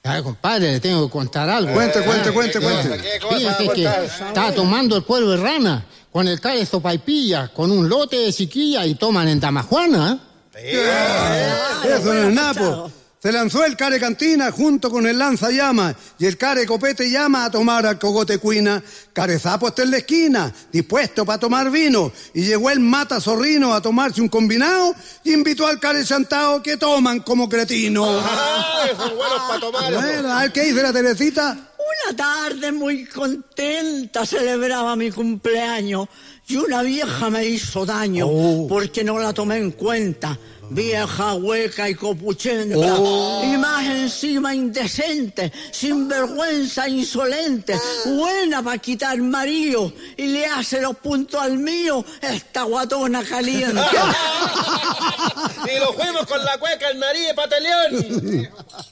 Ay, compadre, le tengo que contar algo. Cuente. ¿Qué cosa Fíjate que estaba tomando el cuero de rana con el care sopaipilla, con un lote de chiquilla y toman en Tamajuana. Eso no es napo. Se lanzó el care cantina junto con el lanzallamas y el care copete llama a tomar al cogote cuina. Care zapo está en la esquina, dispuesto para tomar vino. Y llegó el mata zorrino a tomarse un combinado y invitó al care chantao que toman como cretinos. Son buenos para tomar. Bueno, a ver qué dice la Teresita. Una tarde muy contenta celebraba mi cumpleaños y una vieja me hizo daño porque no la tomé en cuenta. Vieja, hueca y copuchenta, y más encima indecente, sinvergüenza, insolente, buena para quitar marido, y le hace los puntos al mío, esta guatona caliente. Y lo fuimos con la cueca, el nariz de pataleón.